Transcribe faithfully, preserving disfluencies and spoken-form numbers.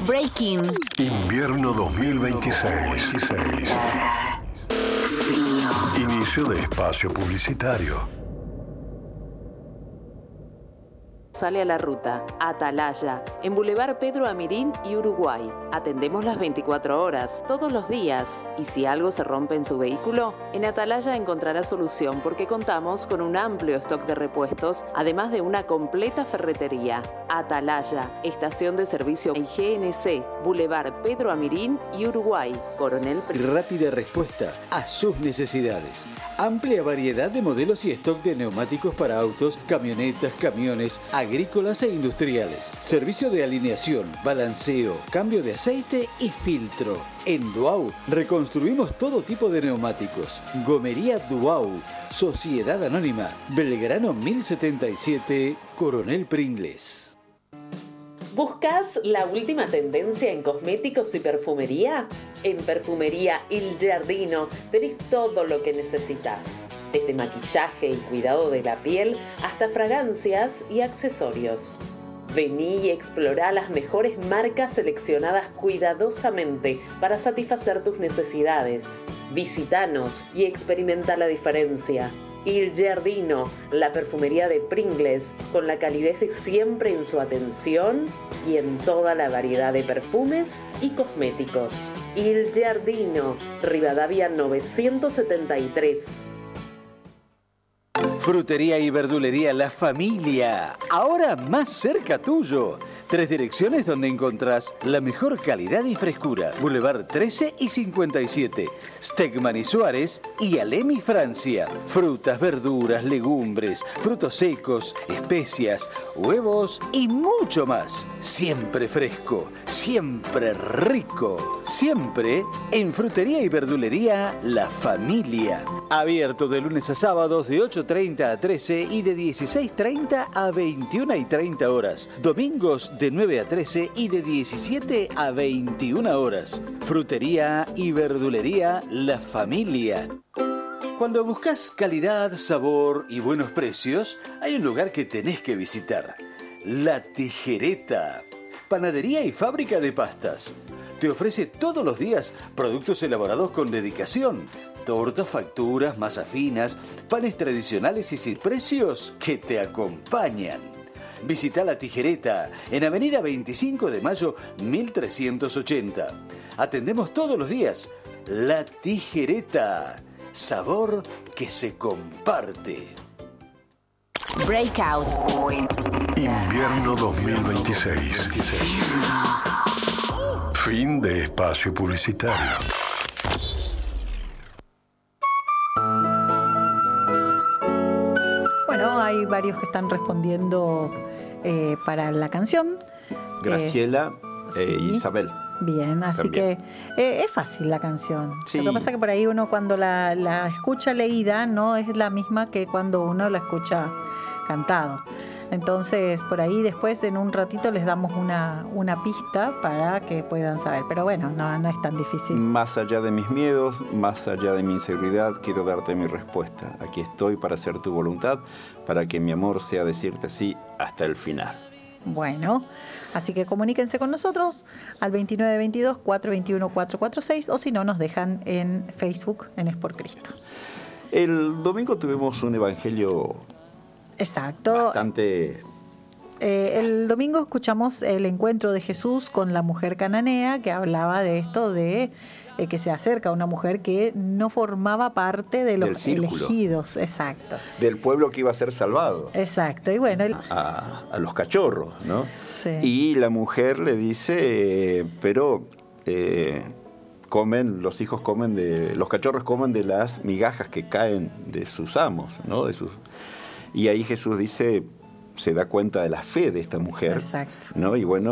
Breaking. Invierno dos mil veintiséis. Inicio de espacio publicitario. Sale a la ruta, Atalaya, en Boulevard Pedro Amirín y Uruguay. Atendemos las veinticuatro horas, todos los días. Y si algo se rompe en su vehículo, en Atalaya encontrará solución porque contamos con un amplio stock de repuestos, además de una completa ferretería. Atalaya, estación de servicio I G N C, Boulevard Pedro Amirín y Uruguay. Coronel Pr- Rápida respuesta a sus necesidades. Amplia variedad de modelos y stock de neumáticos para autos, camionetas, camiones, agrícolas e industriales. Servicio de alineación, balanceo, cambio de aceite y filtro. En Duau reconstruimos todo tipo de neumáticos. Gomería Duau, Sociedad Anónima, Belgrano mil setenta y siete, Coronel Pringles. ¿Buscas la última tendencia en cosméticos y perfumería? En Perfumería Il Giardino tenés todo lo que necesitas, desde maquillaje y cuidado de la piel hasta fragancias y accesorios. Vení y explorá las mejores marcas seleccionadas cuidadosamente para satisfacer tus necesidades. Visítanos y experimenta la diferencia. Il Giardino, la perfumería de Pringles, con la calidez de siempre en su atención y en toda la variedad de perfumes y cosméticos. Il Giardino, Rivadavia novecientos setenta y tres. Frutería y verdulería La Familia, ahora más cerca tuyo. Tres direcciones donde encontrás la mejor calidad y frescura. Boulevard trece y cincuenta y siete, Stegman y Suárez y Alem y Francia. Frutas, verduras, legumbres, frutos secos, especias, huevos y mucho más. Siempre fresco, siempre rico, siempre en Frutería y Verdulería La Familia. Abierto de lunes a sábados de ocho treinta a trece y de dieciséis treinta a veintiuna y treinta horas. Domingos de nueve a trece y de diecisiete a veintiuna horas. Frutería y Verdulería La Familia. Cuando buscas calidad, sabor y buenos precios, hay un lugar que tenés que visitar. La Tijereta. Panadería y fábrica de pastas. Te ofrece todos los días productos elaborados con dedicación. Tortas, facturas, masas finas, panes tradicionales y sin precios que te acompañan. Visita La Tijereta en Avenida veinticinco de mayo mil trescientos ochenta. Atendemos todos los días. La Tijereta. Sabor que se comparte. Breakout. Invierno dos mil veintiséis. Fin de espacio publicitario. Bueno, hay varios que están respondiendo eh, para la canción. Graciela eh, e sí. Isabel. Bien, así También. que eh, es fácil la canción. Sí. Lo que pasa es que por ahí uno cuando la, la escucha leída no es la misma que cuando uno la escucha cantado. Entonces, por ahí después en un ratito les damos una, una pista para que puedan saber. Pero bueno, no, no es tan difícil. Más allá de mis miedos, más allá de mi inseguridad, quiero darte mi respuesta. Aquí estoy para hacer tu voluntad, para que mi amor sea decirte sí hasta el final. Bueno, así que comuníquense con nosotros al veintinueve veintidós, cuatrocientos veintiuno, cuatrocientos cuarenta y seis o si no, nos dejan en Facebook en Es por Cristo. El domingo tuvimos un evangelio Exacto. bastante... Eh, el domingo escuchamos el encuentro de Jesús con la mujer cananea que hablaba de esto de eh, que se acerca a una mujer que no formaba parte de los elegidos. Exacto. Del pueblo que iba a ser salvado. Exacto. Y bueno, el... a, a los cachorros, ¿no? Sí. Y la mujer le dice, eh, pero eh, comen, los hijos comen de, los cachorros comen de las migajas que caen de sus amos, ¿no? De sus... Y ahí Jesús dice, se da cuenta de la fe de esta mujer, Exacto. ¿no? Y bueno,